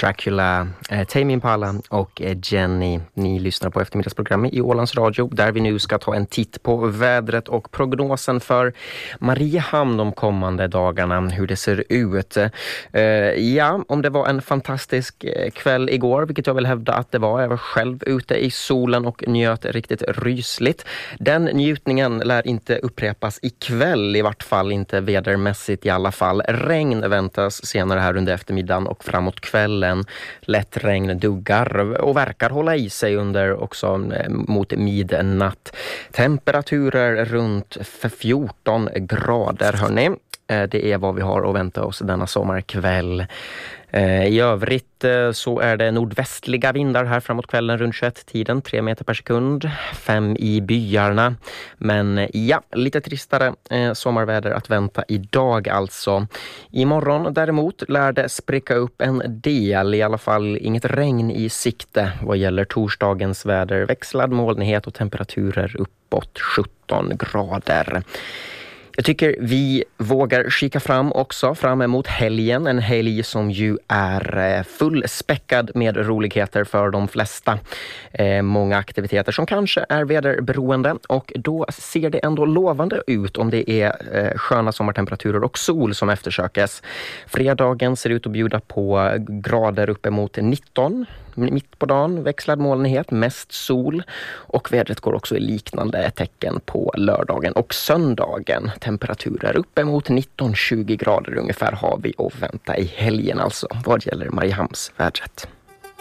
Dracula, Tame Impala och Jenny. Ni lyssnar på eftermiddagsprogrammet i Ålands Radio där vi nu ska ta en titt på vädret och prognosen för Mariehamn de kommande dagarna, hur det ser ut. Ja, om det var en fantastisk kväll igår, vilket jag vill hävda att det var. Jag var själv ute i solen och njöt riktigt rysligt. Den njutningen lär inte upprepas ikväll, i vart fall inte vädermässigt i alla fall. Regn väntas senare här under eftermiddagen och framåt kvällen. Lätt regn duggar och verkar hålla i sig under också mot midnatt. Temperaturer runt 14 grader, hörni. Det är vad vi har att vänta oss denna sommarkväll. I övrigt så är det nordvästliga vindar här framåt kvällen runt 21-tiden, 3 meter per sekund, 5 i byarna. Men ja, lite tristare sommarväder att vänta idag alltså. Imorgon däremot lär det spricka upp en del, i alla fall inget regn i sikte vad gäller torsdagens väder. Växlad molnighet och temperaturer uppåt 17 grader. Jag tycker vi vågar kika fram också fram emot helgen. En helg som ju är fullspäckad med roligheter för de flesta. Många aktiviteter som kanske är väderberoende. Och då ser det ändå lovande ut om det är sköna sommartemperaturer och sol som eftersökes. Fredagen ser ut att bjuda på grader uppemot 19. Mitt på dagen, växlad molnighet, mest sol, och vädret går också i liknande tecken på lördagen och söndagen. Temperaturer uppemot 19-20 grader ungefär har vi att vänta i helgen alltså vad gäller Mariehamns vädret.